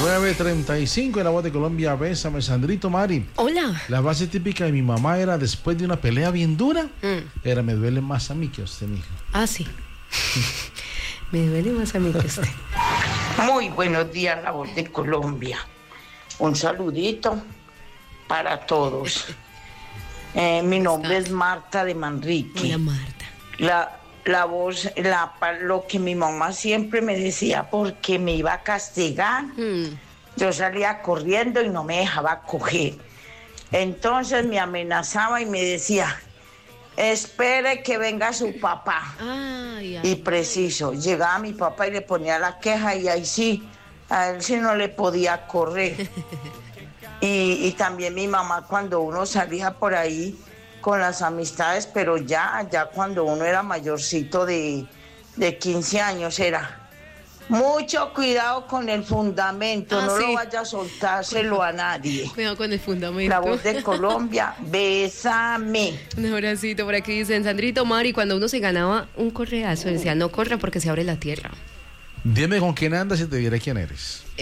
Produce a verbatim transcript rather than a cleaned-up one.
nueve treinta y cinco en La Voz de Colombia. Bésame, Sandrito, Mari. Hola. La base típica de mi mamá era, después de una pelea bien dura, Mm. era: me duele más a mí que a usted, mijo. Ah, sí. Me duele más a mí que usted. Muy buenos días, La Voz de Colombia. Un saludito para todos. Eh, mi nombre es Marta de Manrique. Hola, Marta. La, la voz, la, lo que mi mamá siempre me decía, porque me iba a castigar, Mm. yo salía corriendo y no me dejaba coger. Entonces me amenazaba y me decía: espere que venga su papá. Ay, ay. Y preciso, llegaba mi papá y le ponía la queja, y ahí sí, a él sí no le podía correr. Y, y también mi mamá, cuando uno salía por ahí con las amistades, pero ya, ya cuando uno era mayorcito de, de quince años, era: mucho cuidado con el fundamento, Ah, no sí. lo vaya a soltárselo a nadie. Cuidado con el fundamento. La Voz de Colombia, bésame. Un abracito por aquí. Dicen, Sandrito, Mari, cuando uno se ganaba un correazo, decía, no corra porque se abre la tierra. Dime con quién andas y te diré quién eres.